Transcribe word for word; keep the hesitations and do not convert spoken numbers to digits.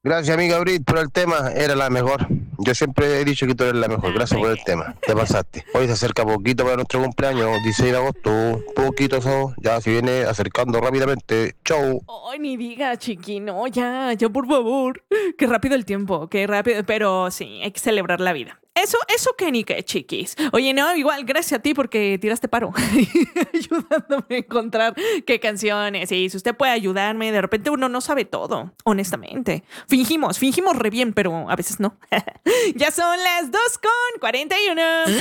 Gracias, amiga Brit, por el tema. Era la mejor. Yo siempre he dicho que tú eres la mejor. Ah, Gracias por el hombre. tema. Te pasaste. Hoy se acerca poquito para nuestro cumpleaños, dieciséis de agosto. Poquito eso. Ya se viene acercando rápidamente. Chau. Ay, ni diga, chiqui, no, ya, ya, por favor. Qué rápido el tiempo, qué rápido. Pero sí, hay que celebrar la vida. Eso, eso que ni qué, chiquis. Oye, no, igual, gracias a ti porque tiraste paro. Ayudándome a encontrar qué canciones. Y si usted puede ayudarme, de repente uno no sabe todo, honestamente. Fingimos, fingimos re bien, pero a veces no. Ya son las dos con cuarenta y uno.